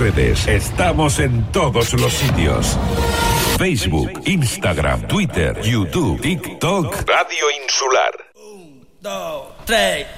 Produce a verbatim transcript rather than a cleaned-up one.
redes. Estamos en todos los sitios. Facebook, Instagram, Twitter, YouTube, TikTok. Radio Insular. Un, dos, tres.